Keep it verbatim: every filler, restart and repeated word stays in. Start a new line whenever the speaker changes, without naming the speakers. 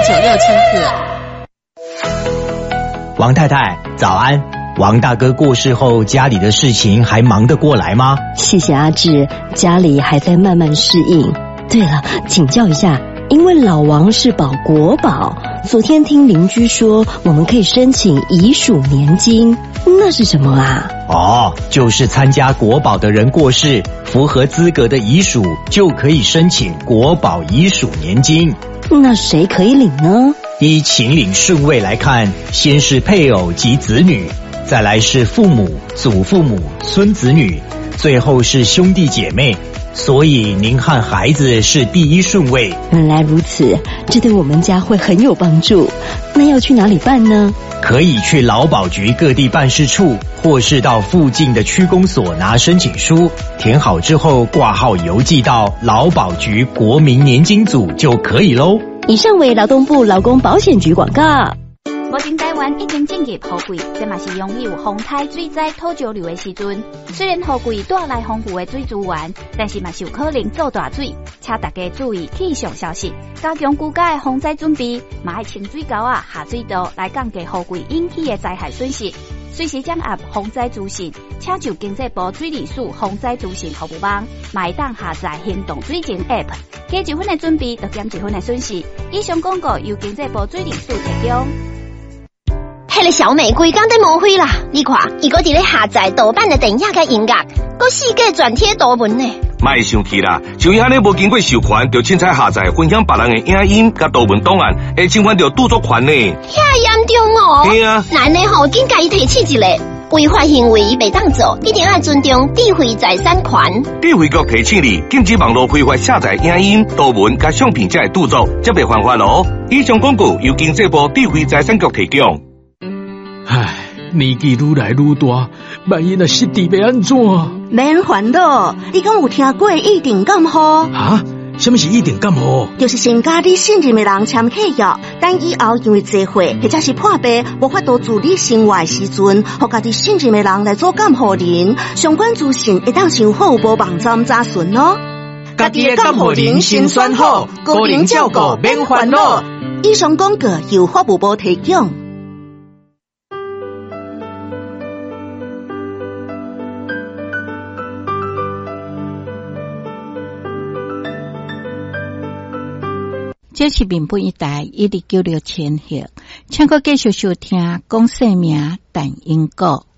九六千赫。
王太太，早安。王大哥过世后，家里的事情还忙得过来吗？
谢谢阿志，家里还在慢慢适应。对了，请教一下，因为老王是保国保，昨天听邻居说我们可以申请遗属年金，那是什么啊？
哦，就是参加国保的人过世，符合资格的遗属就可以申请国保遗属年金。
那谁可以领呢？
依请领顺位来看，先是配偶及子女，再来是父母、祖父母、孙子女，最后是兄弟姐妹。所以您和孩子是第一顺位。
原来如此，这对我们家会很有帮助。那要去哪里办呢？
可以去劳保局各地办事处，或是到附近的区公所拿申请书，填好之后挂号邮寄到劳保局国民年金组就可以咯。
以上为劳动部劳工保险局广告。
目前台湾已经进入雨季，这嘛是拥有风台水灾土石流的时阵。虽然雨季带来丰富的水资源，但是嘛是有可能造大水，请大家注意气象消息，加强居家的防灾准备，嘛要清水沟啊、下水道来降低雨季引起的灾害损失。随时掌握防灾资讯，请就经济部水利署防灾资讯服务网，嘛会当下载行动水情 App， 加一分的准备，就减一分的损失。以上广告由经济部水利署提供。
迄个小美规刚在抹灰啦！你看，伊个伫咧下载盗版的电影甲音乐，个世界转贴图文呢。
莫生气啦，像伊安尼无经过授权，就凊彩下载分享别人的影音甲图文档案，会侵犯到著作权呢。
遐严重哦！
对啊，
咱呢吼，紧甲伊提起一个违法行为袂当做，一定要尊重智慧财产权。
智慧局提醒你，禁止网络非法下载影音、图文甲相片才会著作，则袂犯法咯。以上广告由经济部智慧财产局提供。
唉，年纪愈来愈大，万一若失智要安怎？
免烦恼，你敢有听过一定感冒？
啊？什么是一定感冒？
就是先甲你信任的人签契约，等以后因为坐会或者是破病无法度自理生活的时阵，互家己信任的人来做监护人，相关资讯会当上好无网站查询哦。
家己的监护人先选好，个人照顾免烦恼。
以上广告由法务部提供。
这是民本一台一零九六千赫，请阁继续收听讲生命但因果。